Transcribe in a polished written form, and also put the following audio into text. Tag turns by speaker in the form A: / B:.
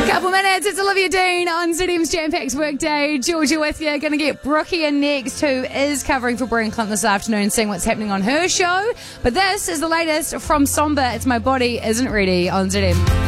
A: Couple minutes, it's Olivia Dean on ZM's Jam-Packed Workday. Georgia with you. Going to get Brookie in next, who is covering for Brian Clint this afternoon, seeing what's happening on her show. But this is the latest from Somber. It's My Body Isn't Ready on ZM.